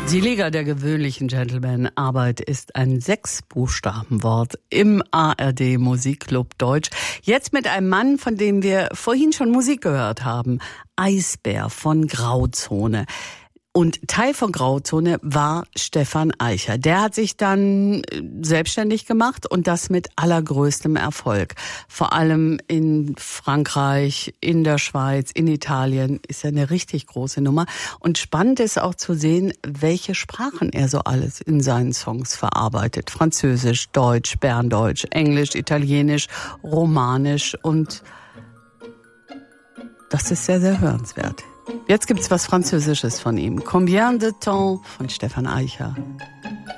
Die Liga der gewöhnlichen Gentlemen. Arbeit ist ein 6-Buchstabenwort im ARD Musikclub Deutsch. Jetzt mit einem Mann, von dem wir vorhin schon Musik gehört haben. Eisbär von Grauzone. Und Teil von Grauzone war Stefan Eicher. Der hat sich dann selbstständig gemacht und das mit allergrößtem Erfolg. Vor allem in Frankreich, in der Schweiz, in Italien ist er eine richtig große Nummer. Und spannend ist auch zu sehen, welche Sprachen er so alles in seinen Songs verarbeitet. Französisch, Deutsch, Berndeutsch, Englisch, Italienisch, Romanisch und das ist sehr, sehr hörenswert. Jetzt gibt's was Französisches von ihm. Combien de temps von Stefan Eicher.